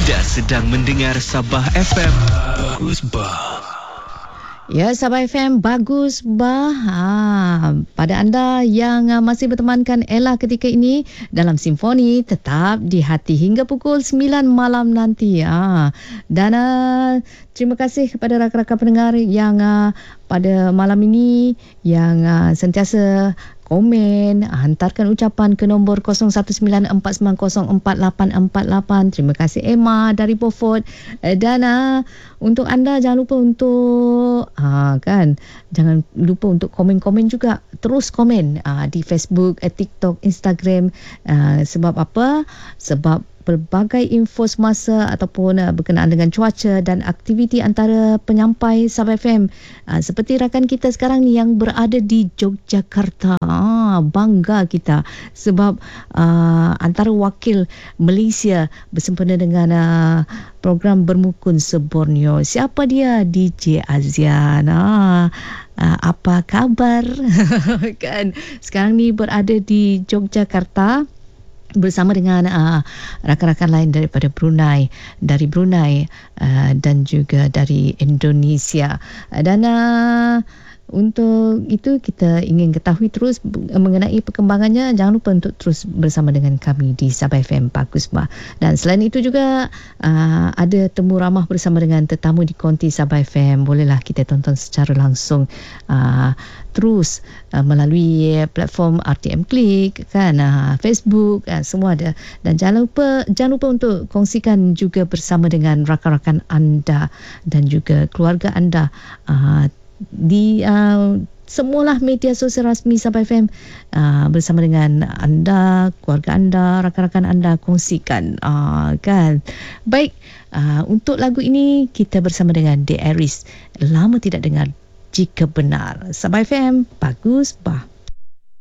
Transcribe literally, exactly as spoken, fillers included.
Anda sedang mendengar Sabah F M. Bagus bah. Ya, Sabah F M bagus bah. Ha, pada anda yang uh, masih bertemankan Ella ketika ini dalam Simfoni, tetap di hati hingga pukul sembilan malam nanti. Ha. Dan uh, terima kasih kepada rakan-rakan pendengar yang uh, pada malam ini yang uh, sentiasa komen, hantarkan ucapan ke nombor kosong satu sembilan empat sembilan kosong empat lapan empat lapan. Terima kasih Emma dari Beaufort. Dan uh, untuk anda jangan lupa untuk uh, kan jangan lupa untuk komen-komen juga. Terus komen uh, di Facebook, uh, TikTok, Instagram. Uh, sebab apa? Sebab pelbagai info semasa ataupun uh, berkenaan dengan cuaca dan aktiviti antara penyampai Sabah F M. Uh, seperti rakan kita sekarang ni yang berada di Yogyakarta. Ah, bangga kita sebab uh, antara wakil Malaysia bersempena dengan uh, program Bermukun se-Borneo. Siapa dia? D J Azian. Ah, uh, apa kabar? Kan sekarang ni berada di Yogyakarta bersama dengan uh, rakan-rakan lain daripada Brunei, dari Brunei uh, dan juga dari Indonesia. Uh, dan uh, untuk itu kita ingin ketahui terus mengenai perkembangannya. Jangan lupa untuk terus bersama dengan kami di Sabah F M Bagus Bah. Dan selain itu juga uh, ada temu ramah bersama dengan tetamu di konti Sabah F M. Bolehlah kita tonton secara langsung uh, terus uh, melalui platform R T M Click kan, uh, Facebook, uh, semua ada. Dan jangan lupa jangan lupa untuk kongsikan juga bersama dengan rakan-rakan anda dan juga keluarga anda uh, di uh, semualah media sosial rasmi Sabah F M uh, bersama dengan anda, keluarga anda, rakan-rakan anda, kongsikan uh, kan. Baik, uh, untuk lagu ini kita bersama dengan The Aries. Lama tidak dengar, jika benar. Sabah F M Bagus Bah.